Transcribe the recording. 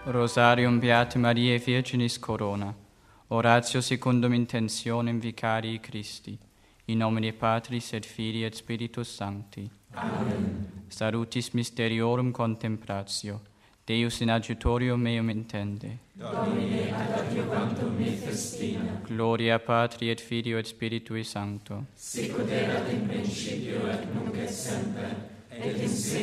Rosarium Beate Mariae Virginis Corona. Oratio secundum intentionem Vicarii Christi. In nomine Patris et Filii et Spiritus Sancti. Amen. Salutis mysteriorum contemplatio. Deus in adjutorium meum intende. Domine ad adjuvantum me festina. Gloria Patri et Filio et Spiritui Sancto. Sic ut erat in principio et nunc et semper et in